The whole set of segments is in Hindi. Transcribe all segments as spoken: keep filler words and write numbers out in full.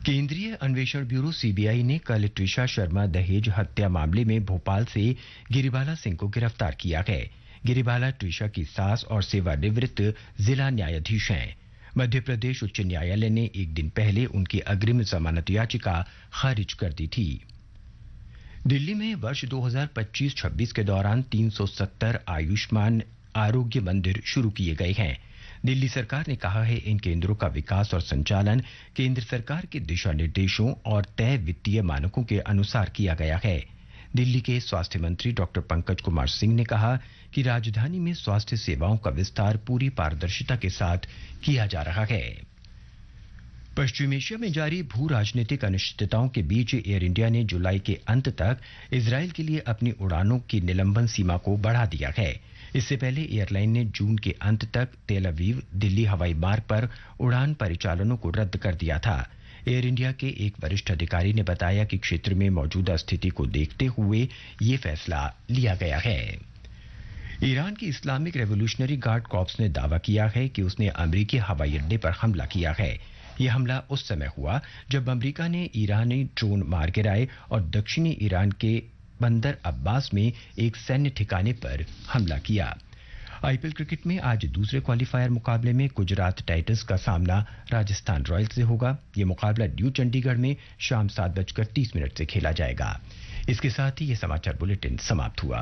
केंद्रीय अन्वेषण ब्यूरो सीबीआई ने कल ट्रिशा शर्मा दहेज हत्या मामले में भोपाल से गिरिबाला सिंह को गिरफ्तार किया है। गिरिबाला ट्रिशा की सास और सेवानिवृत्त जिला न्यायाधीश हैं। मध्य प्रदेश उच्च न्यायालय ने एक दिन पहले उनकी अग्रिम जमानत याचिका खारिज कर दी थी। दिल्ली में वर्ष दो हज़ार पच्चीस छब्बीस के दौरान तीन सौ सत्तर आयुष्मान आरोग्य मंदिर शुरू किए गए हैं। दिल्ली सरकार ने कहा है इन केंद्रों का विकास और संचालन केंद्र सरकार के दिशा निर्देशों और तय वित्तीय मानकों के अनुसार किया गया है। दिल्ली के स्वास्थ्य मंत्री डॉक्टर पंकज कुमार सिंह ने कहा कि राजधानी में स्वास्थ्य सेवाओं का विस्तार पूरी पारदर्शिता के साथ किया जा रहा है। पश्चिम एशिया में जारी भू राजनीतिक अनिश्चितताओं के बीच एयर इंडिया ने जुलाई के अंत तक इजरायल के लिए अपनी उड़ानों की निलंबन सीमा को बढ़ा दिया है। इससे पहले एयरलाइन ने जून के अंत तक तेल अवीव दिल्ली हवाई मार्ग पर उड़ान परिचालनों को रद्द कर दिया था। एयर इंडिया के एक वरिष्ठ अधिकारी ने बताया कि क्षेत्र में मौजूदा स्थिति को देखते हुए ये फैसला लिया गया है। ईरान की इस्लामिक रेवोल्यूशनरी गार्ड कॉर्प्स ने दावा किया है कि उसने अमेरिकी हवाई अड्डे पर हमला किया है। यह हमला उस समय हुआ जब अमेरिका ने ईरानी ड्रोन मार गिराए और दक्षिणी ईरान के बंदर अब्बास में एक सैन्य ठिकाने पर हमला किया। आईपीएल क्रिकेट में आज दूसरे क्वालिफायर मुकाबले में गुजरात टाइटंस का सामना राजस्थान रॉयल्स से होगा। यह मुकाबला न्यू चंडीगढ़ में शाम सात बजकर तीस मिनट से खेला जाएगा। इसके साथ ही यह समाचार बुलेटिन समाप्त हुआ।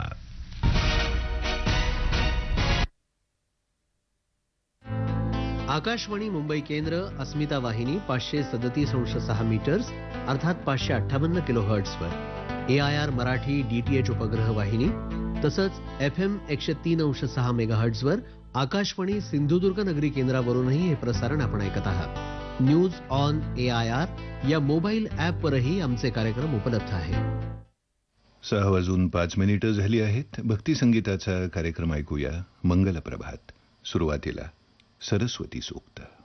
आकाशवाणी मुंबई केंद्र अस्मिता वाहिनी पाचशे सदतीस अंश सहा मीटर्स अर्थात पाचशे अठ्ठावन्न kilo हर्ट्झवर, A I R Marathi DTH उपग्रह वाहिनी तसंच एफ एम एकशे तीन अंश सहा मेगा हर्ट्झवर आकाशवाणी सिंधुदुर्ग नगरी केंद्रावरूनही हे प्रसारण आपण ऐकत आहात। News on A I R या मोबाईल ॲपवरही आमचे कार्यक्रम उपलब्ध आहेत। सहा वाजून पाच मिनिटं झाली आहेत। भक्ती संगीताचा कार्यक्रम ऐकूया। मंगल प्रभात। सुरुवातीला सरस्वती सूक्त।